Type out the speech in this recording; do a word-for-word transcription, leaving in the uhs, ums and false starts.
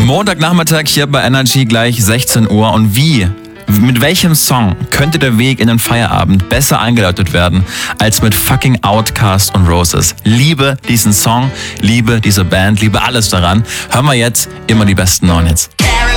Montagnachmittag hier bei Energy gleich sechzehn Uhr. Und wie, mit welchem Song könnte der Weg in den Feierabend besser eingeläutet werden als mit fucking Outkast und Roses? Liebe diesen Song, liebe diese Band, liebe alles daran. Hören wir jetzt immer die besten neuen Hits.